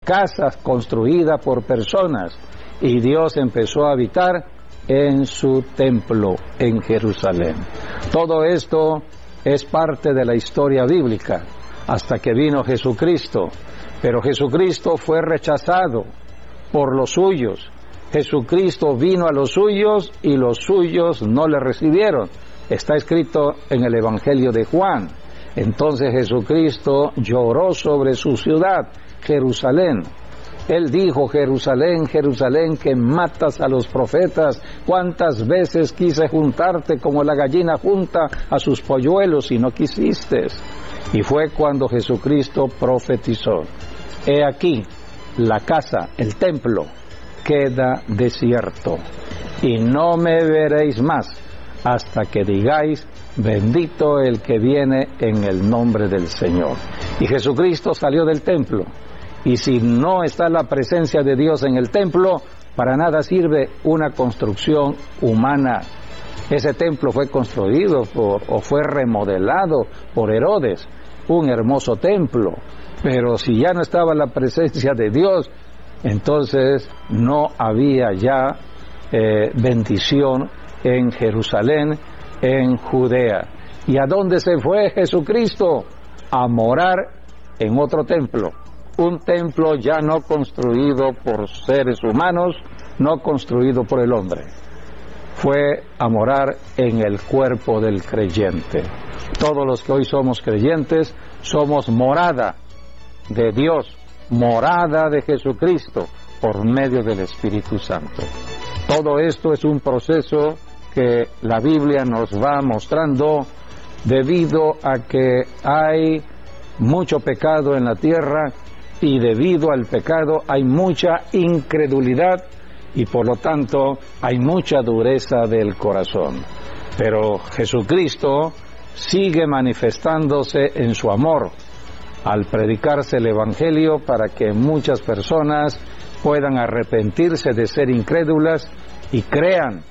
casa construida por personas, y Dios empezó a habitar en su templo en Jerusalén. Todo esto es parte de la historia bíblica hasta que vino Jesucristo, pero Jesucristo fue rechazado por los suyos. Jesucristo vino a los suyos y los suyos no le recibieron. Está escrito en el Evangelio de Juan. Entonces Jesucristo lloró sobre su ciudad, Jerusalén. Él dijo: Jerusalén, Jerusalén, que matas a los profetas, cuántas veces quise juntarte como la gallina junta a sus polluelos y no quisiste. Y fue cuando Jesucristo profetizó: he aquí, la casa, el templo, queda desierto, y no me veréis más hasta que digáis: bendito el que viene en el nombre del Señor. Y Jesucristo salió del templo. Y si no está la presencia de Dios en el templo, para nada sirve una construcción humana. Ese templo fue construido o fue remodelado por Herodes, un hermoso templo. Pero si ya no estaba la presencia de Dios, entonces no había ya bendición en Jerusalén, en Judea. ¿Y a dónde se fue Jesucristo? A morar en otro templo. Un templo ya no construido por seres humanos, no construido por el hombre. Fue a morar en el cuerpo del creyente. Todos los que hoy somos creyentes somos morada de Dios, morada de Jesucristo por medio del Espíritu Santo. Todo esto es un proceso que la Biblia nos va mostrando debido a que hay mucho pecado en la tierra, y debido al pecado hay mucha incredulidad y por lo tanto hay mucha dureza del corazón. Pero Jesucristo sigue manifestándose en su amor al predicarse el Evangelio para que muchas personas puedan arrepentirse de ser incrédulas y crean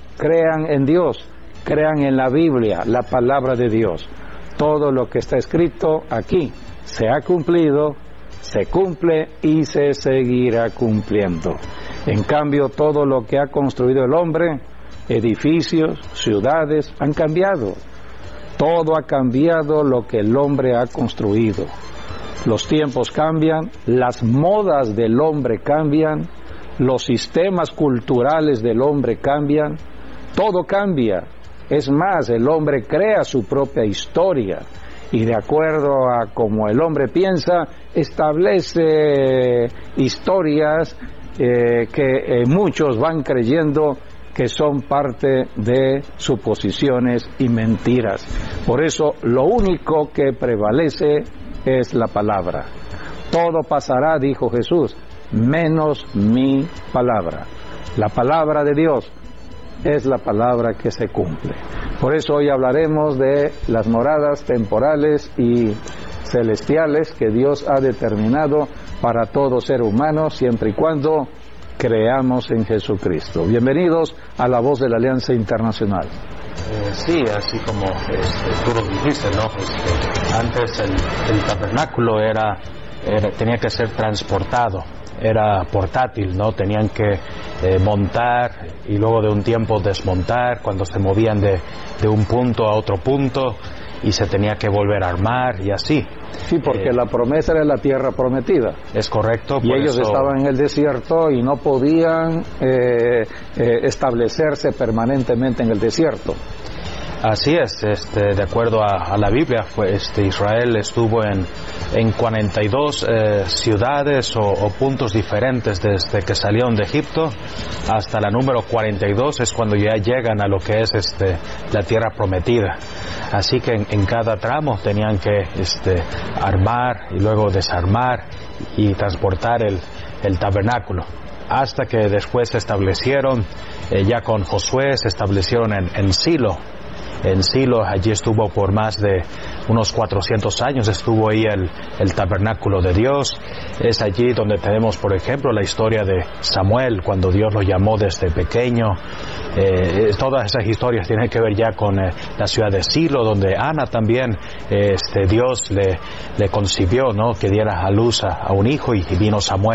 en Dios, crean en la Biblia, la palabra de Dios. Todo lo que está escrito aquí se ha cumplido, se cumple y se seguirá cumpliendo. En cambio, todo lo que ha construido el hombre, edificios, ciudades, han cambiado. Todo ha cambiado lo que el hombre ha construido. Los tiempos cambian, las modas del hombre cambian, los sistemas culturales del hombre cambian, todo cambia. Es más, el hombre crea su propia historia y de acuerdo a cómo el hombre piensa, establece historias que muchos van creyendo que son parte de suposiciones y mentiras. Por eso, lo único que prevalece es la palabra. Todo pasará, dijo Jesús, menos mi palabra. La palabra de Dios es la palabra que se cumple. Por eso hoy hablaremos de las moradas temporales y celestiales que Dios ha determinado para todo ser humano, siempre y cuando creamos en Jesucristo. Bienvenidos a La Voz de la Alianza Internacional. Sí, así como tú lo dijiste, ¿no? Antes el tabernáculo tenía que ser transportado, era portátil, ¿no? Tenían que montar y luego de un tiempo desmontar cuando se movían de un punto a otro punto y se tenía que volver a armar y así. Sí, porque la promesa era la tierra prometida. Es correcto. Y ellos estaban en el desierto y no podían establecerse permanentemente en el desierto. Así es, de acuerdo a la Biblia, Israel estuvo en 42 ciudades o puntos diferentes desde que salieron de Egipto hasta la número 42 es cuando ya llegan a lo que es la tierra prometida. Así que en cada tramo tenían que armar y luego desarmar y transportar el tabernáculo. Hasta que después se establecieron, ya con Josué, se establecieron en Silo. En Silo, allí estuvo por más de unos 400 años, estuvo ahí el tabernáculo de Dios. Es allí donde tenemos, por ejemplo, la historia de Samuel, cuando Dios lo llamó desde pequeño. Todas esas historias tienen que ver ya con la ciudad de Silo, donde Ana también, Dios le concibió, ¿no? Que diera a luz a un hijo y vino Samuel.